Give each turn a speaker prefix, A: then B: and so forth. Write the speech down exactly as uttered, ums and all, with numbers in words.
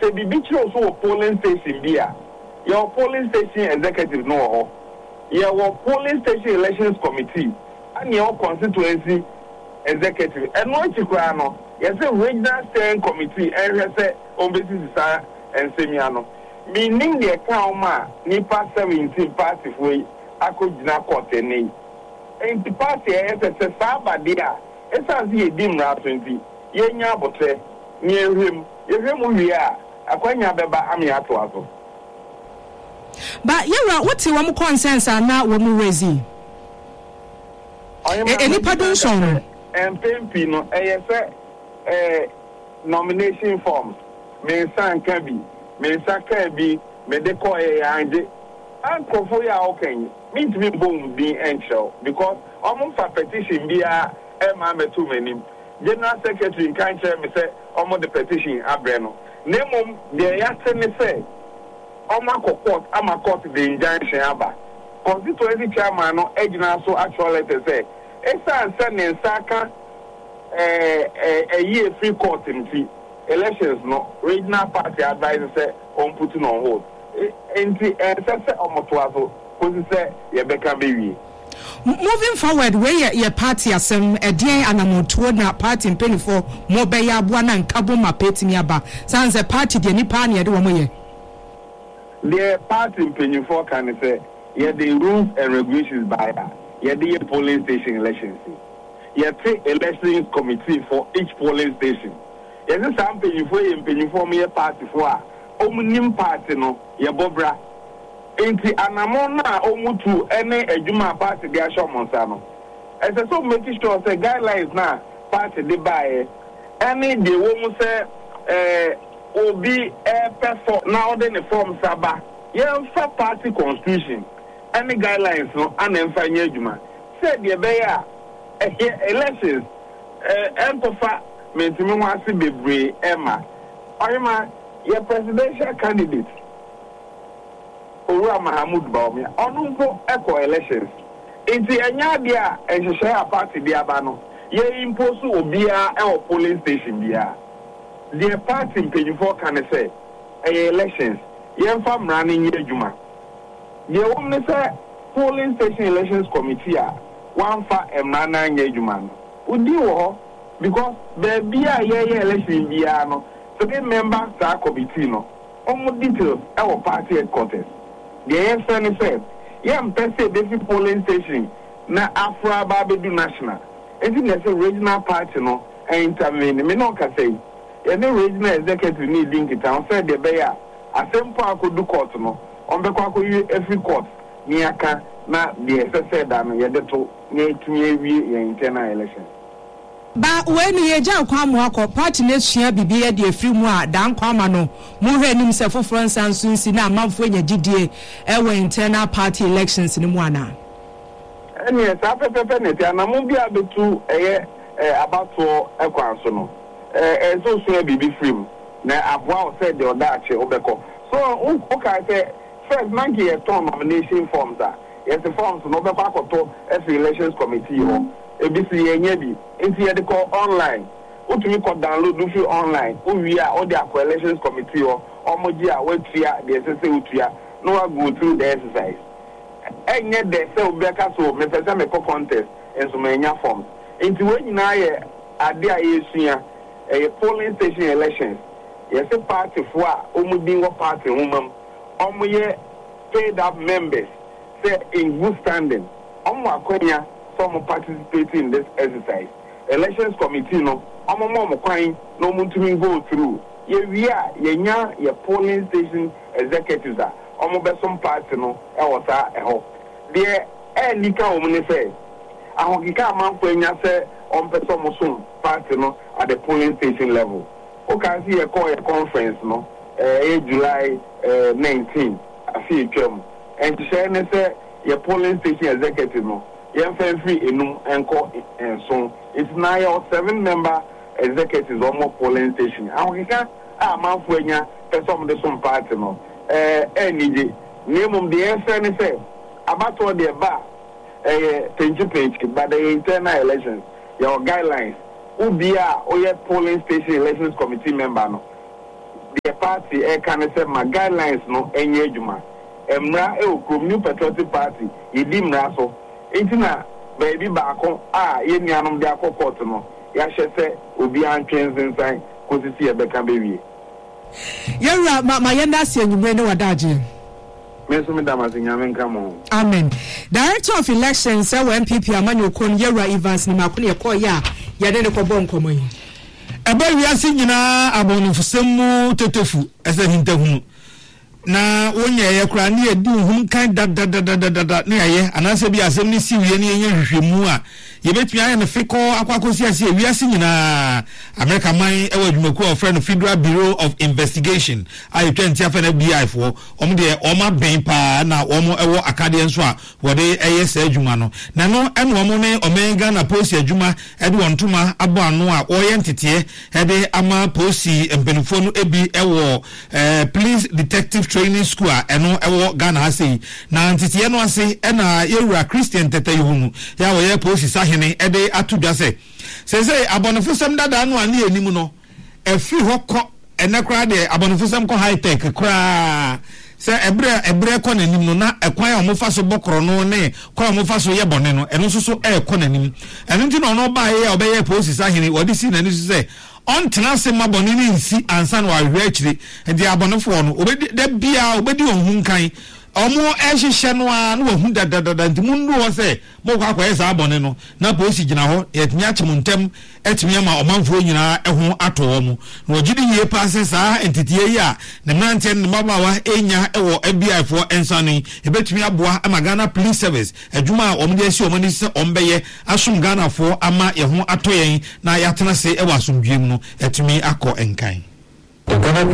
A: say the beach also a polling station here. Your polling station executive no. Your polling station elections committee and your constituency executive. And what you know, yes, a regional steering committee and you say on basis and semiano. Meaning the account ma nipa seventeen party way akojina court ene. And the party is a saba dia. It's as ye dim rap twenty. Ye nya botre near him. Ye him we are. Akwanya beba ami ato ato.
B: But yeah, what's your more concerns are now when we raise it? Any pardon song?
A: And Pimpino, A S A nomination forms. Mensan Kabi, Mensa Kabi, Medeco and Uncle for ya okay. Meet me boom being anxious because almost a petition be a mamma too many. General Secretary can't tell me say almost the petition Abreno. Name the Yasen say. Omako court, ama court the injunction aba. Constituency chairman no ejina so actually te say. Esa ansa ne nsaka eh eh a year free court nti elections no regional party advisor say on put on hold. Enti ensa say omotoazo kosi say ye beka bewie.
B: Moving forward, where your party asem a dear anamoto na party in penny for mobeya buana and cabo ma peti miaba. Sounds a party de nipa ni edo moye.
A: The party in penny for can say, yeah, the rules and regulations by that. Yeah, the polling station elections. Yeah, take elections committee for each polling station. Yeah, this some penny for in penny for me a party for omnim party no, yeah, Bobra. Inti anamona omutu ene ejuma party de asho monsano. As I so making sure say guidelines na party de buy any the woman say eh obi eh perform now then the form saba. Yeah, for party constitution. Any guidelines no and emfa nya ejuma. Say the beya elections eh empofa mentimi wase bebre ema. Oyema your presidential candidate Owura Mahamud Bawumia onumpo eco elections inti enya dia ehhehye a party dia ba no ye impose obia e polling station bia the party mpanyifo kan say eh elections ye mfa mrane nye adwuma ye wom ne say polling station elections committee a wan fa emrana nye adwuma no udi wo ho because there be a ye election bia no so the member sa committee no omo details e wo party headquarters. The answer said, yeah, Pese David polling station, na Afra Babedu National. It's in the regional party, no, and intervene. Me no can say, any regional executive need link it. I said the bear, a simple I could do court, no, on the Quaco every court, Niaka, na the S S A, and Yadeto, near to me, internal election.
B: But when you jump come walk or party next year be beer the free more down Quamano, more himself for France and soon see now month when you G D A ever internal party elections in Mwana.
A: And yes, after Pepenet, and I won't be able to a about to a consono. And so soon be free. Now, I've well said the Odache Obeko. So, okay, say, first, monkey a ton nomination forms are. Yes, the forms no be back to every elections committee. A B C Nyebi, into the call online. What we call download do feel online. Who we are all the elections committee or Omojia, wait here, the S S A Utria, no one go through the exercise. And yet they say Ubeka so, me person make a contest and so many forms. Into when you now are there a polling station elections. Yes, a party for Omudingo party woman, Omoye paid up members, say in good standing. Omwa Konya. Some participating in this exercise. Elections committee no, I'm a mom crying, no one to go through. Ye we are, ye nya, ye polling station executives are, almost some party no, I was a hope. There, eh, Nika woman say, I want to come out when you say, on person party no, at the polling station level. Okay, see a call a conference no, eh, July nineteenth, I see it come. And to share, say, your polling station executive no. Yes, free enum and call and so it's now your seven member executives or more polling station. And we can ah man for ya some of the some party no eh any day name of the answer and say about what the bar eh page page but the internal elections your guidelines who be a or polling station elections committee member no the party e can say my guidelines no enye adwuma emra e okrom new patriotic party yedi mra so entina baby baako a ye nuanom de akọ no ya hyese obi antwen zensan kosisi e beka bewie
B: yewra ma ma yenda se enyumre ne wadaje
A: meso me dama zinyame nkamo
B: amen. Director of Elections e N P P Amani Okon Yewra Evans ni makune ye ko ya ya de ne ko bon komo yi
C: eba wiase nyina abonufusemu totofu ese hintahunu na wonya ye kura ne edi hum kan da da da da da da ne aye anase bi asem ne siwie ne yenye hwehwemu a yebetumi aye ne fiko akwakosi ase wiase nyina America man e wadwumaku of friend Federal Bureau of Investigation aye twenty afa na B I for om de oma ben pa na omo ewo akade nso a wode eye sa adwuma no na no ene omo ne omenga na posi adwuma e de wontuma abo ano a oye ntete e de ama posi empenufo no ebi ewo eh police detective training school eno ewo Ghana ase na ntete no ase e na yewura Christian tete yehunu ya wo ye posi sahene e de atudwa se se se abonofosem dada no ani enim no efi hokọ enekra de abonofosem ko high tech kra se ebre ebre ko nanim no na ekwan a mo fa so bokoro no ne kwa mo fa so ye bone no eno so so e ko nanim eno nti no no ba ye obeye posi sahene wodi si nani so se on tenase maboni ni nsi ansa no ahwe akire ndi abonofo no obedi da bia obedi ohun kan omo ehihye no a no ohun dadadada ndi mundu wo se mo kwa kwa esa abone no na posi gina ho yetimi achim ntem etimi ma omanfo nyina eho ato wo mu na ogidi ye passe saa entitie yi a ne mante ne mabawa enya ewo F B I fo ensani ebetimi aboa ama Ghana Police Service adwuma a omde asi omani se ombeye asum Ghana fo ama ye ho ato yen na yatena se ewa asumdwem no etimi akọ enkan.